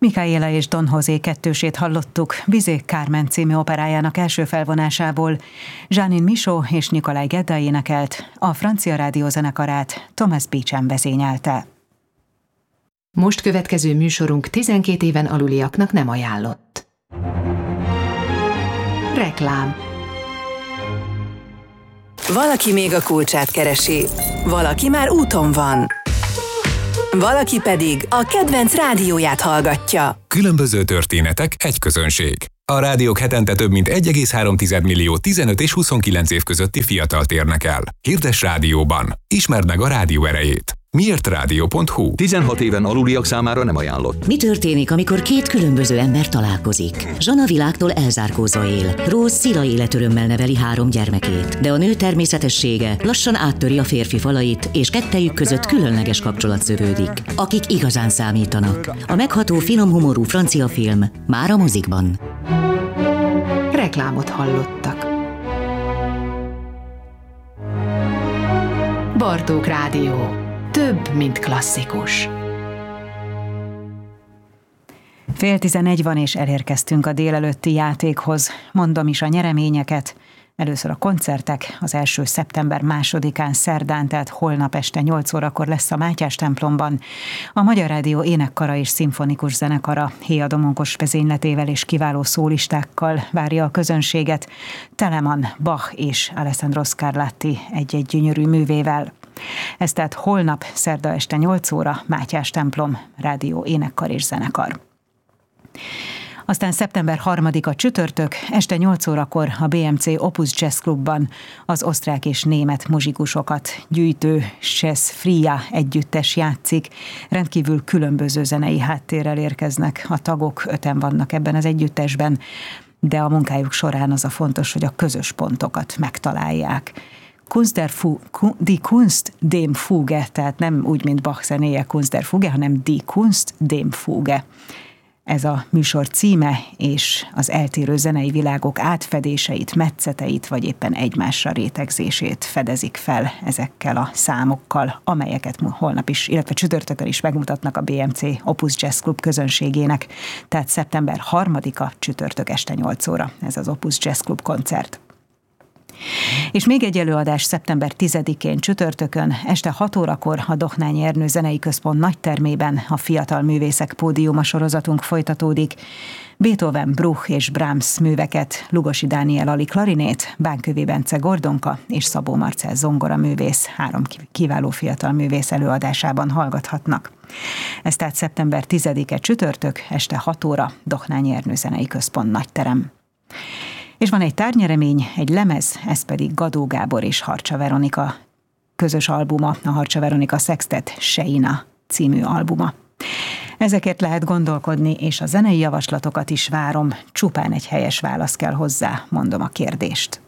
Micaela és Don José kettősét hallottuk Bizet Carmen című operájának első felvonásából. Jeanine Michaud és Nikolaj Gedda énekelt, a francia rádió zenekarát Thomas Beecham vezényelte. Most következő műsorunk 12 éven aluliaknak nem ajánlott. Reklám. Valaki még a kulcsát keresi, valaki már úton van. Valaki pedig a kedvenc rádióját hallgatja. Különböző történetek, egy közönség. A rádiók hetente több mint 1,3 millió 15 és 29 év közötti fiatalt érnek el. Hirdess rádióban. Ismerd meg a rádió erejét. Miértradio.hu. 16 éven aluliak számára nem ajánlott. Mi történik, amikor két különböző ember találkozik? Zsana világtól elzárkózva él. Rose szila életörömmel neveli 3 gyermekét, de a nő természetessége lassan áttöri a férfi falait, és kettejük között különleges kapcsolat szövődik. Akik igazán számítanak. A megható, finom humorú francia film már a mozikban. Reklámot hallottak. Bartók Rádió. Több, mint klasszikus. 10:11 van, és elérkeztünk a délelőtti játékhoz. Mondom is a nyereményeket. Először a koncertek, az első szeptember 2-án szerdán, tehát holnap este 8 órakor lesz a Mátyás templomban. A Magyar Rádió énekkara és szimfonikus zenekara Héa Domonkos vezényletével és kiváló szólistákkal várja a közönséget. Telemann, Bach és Alessandro Scarlatti egy-egy gyönyörű művével. Ez tehát holnap, szerda este 8 óra, Mátyás templom, rádió, énekkar és zenekar. Aztán szeptember 3-a csütörtök, este 8 órakor a BMC Opus Jazz Clubban az osztrák és német muzsikusokat gyűjtő Jazz Fria együttes játszik. Rendkívül különböző zenei háttérrel érkeznek a tagok, 5-en vannak ebben az együttesben, de a munkájuk során az a fontos, hogy a közös pontokat megtalálják. Die Kunst dem Fuge, tehát nem úgy, mint Bach zenéje Kunst der Fuge, hanem Die Kunst dem Fuge. Ez a műsor címe, és az eltérő zenei világok átfedéseit, metszeteit, vagy éppen egymásra rétegzését fedezik fel ezekkel a számokkal, amelyeket holnap is, illetve csütörtökön is megmutatnak a BMC Opus Jazz Club közönségének. Tehát szeptember 3-a csütörtök este 8 óra, ez az Opus Jazz Club koncert. És még egy előadás szeptember 10-én csütörtökön, este 6 órakor a Dohnányi Ernő Zenei Központ nagytermében a Fiatal Művészek Pódiuma sorozatunk folytatódik. Beethoven, Bruch és Brahms műveket Lugosi Dániel Ali klarinét, Bánkövi Bence gordonka és Szabó Marcell zongora művész 3 kiváló fiatal művész előadásában hallgathatnak. Ez tehát szeptember 10-e csütörtök, este 6 óra, Dohnányi Ernő Zenei Központ nagyterem. És van egy tárgyeremény, egy lemez, ez pedig Gadó Gábor és Harcsa Veronika közös albuma, a Harcsa Veronika Sextet Sheina című albuma. Ezekért lehet gondolkodni, és a zenei javaslatokat is várom, csupán egy helyes válasz kell hozzá, mondom a kérdést.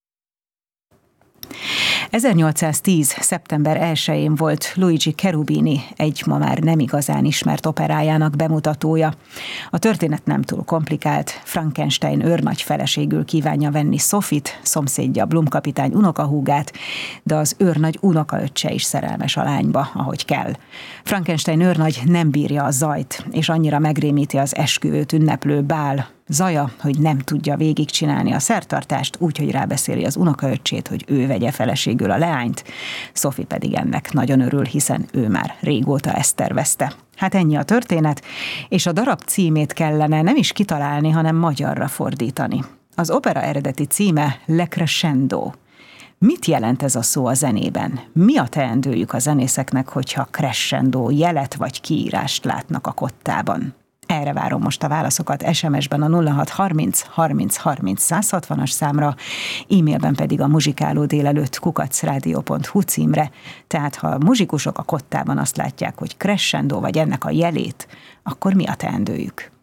1810. szeptember 1-én volt Luigi Cherubini egy ma már nem igazán ismert operájának bemutatója. A történet nem túl komplikált, Frankenstein őrnagy feleségül kívánja venni Sophie-t, szomszédja Blum kapitány unokahúgát, de az őrnagy unokaöccse is szerelmes a lányba, ahogy kell. Frankenstein őrnagy nem bírja a zajt, és annyira megrémíti az esküvőt ünneplő bál zaja, hogy nem tudja végigcsinálni a szertartást, úgyhogy rábeszéli az unokaöccsét, hogy ő vegye feleségül a leányt. Sophie pedig ennek nagyon örül, hiszen ő már régóta ezt tervezte. Hát ennyi a történet, és a darab címét kellene nem is kitalálni, hanem magyarra fordítani. Az opera eredeti címe Le Crescendo. Mit jelent ez a szó a zenében? Mi a teendőjük a zenészeknek, hogyha crescendo jelet vagy kiírást látnak a kottában? Erre várom most a válaszokat SMS-ben a 0630 30 30 160-as számra, e-mailben pedig a muzsikálódélelőtt@radio.hu címre. Tehát ha a muzsikusok a kottában azt látják, hogy crescendo vagy ennek a jelét, akkor mi a teendőjük?